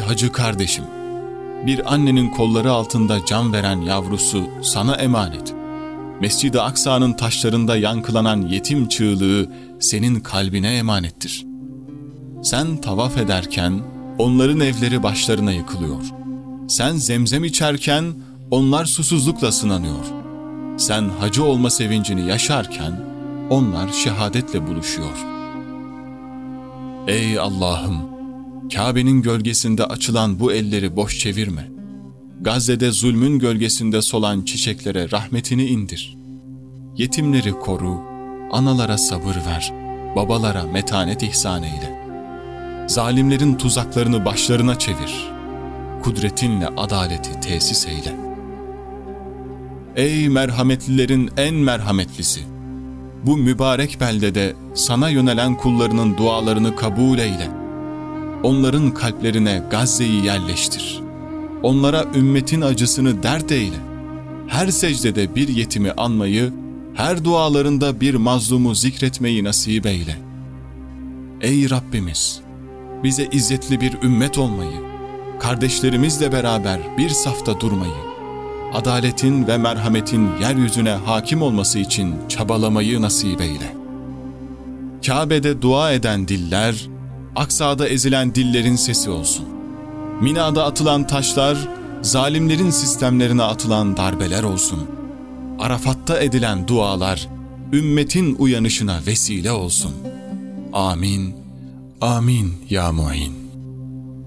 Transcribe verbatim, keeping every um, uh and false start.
hacı kardeşim, bir annenin kolları altında can veren yavrusu sana emanet. Mescid-i Aksa'nın taşlarında yankılanan yetim çığlığı senin kalbine emanettir. Sen tavaf ederken onların evleri başlarına yıkılıyor. Sen zemzem içerken onlar susuzlukla sınanıyor. Sen hacı olma sevincini yaşarken onlar şehadetle buluşuyor. Ey Allah'ım! Kabe'nin gölgesinde açılan bu elleri boş çevirme. Gazze'de zulmün gölgesinde solan çiçeklere rahmetini indir. Yetimleri koru, analara sabır ver, babalara metanet ihsan eyle. Zalimlerin tuzaklarını başlarına çevir. Kudretinle adaleti tesis eyle. Ey merhametlilerin en merhametlisi! Bu mübarek beldede sana yönelen kullarının dualarını kabul eyle. Onların kalplerine Gazze'yi yerleştir. Onlara ümmetin acısını dert eyle. Her secdede bir yetimi anmayı, her dualarında bir mazlumu zikretmeyi nasip eyle. Ey Rabbimiz! Bize izzetli bir ümmet olmayı, kardeşlerimizle beraber bir safta durmayı, adaletin ve merhametin yeryüzüne hakim olması için çabalamayı nasip eyle. Kabe'de dua eden diller, Aksa'da ezilen dillerin sesi olsun. Mina'da atılan taşlar, zalimlerin sistemlerine atılan darbeler olsun. Arafat'ta edilen dualar, ümmetin uyanışına vesile olsun. Amin, amin ya mu'in.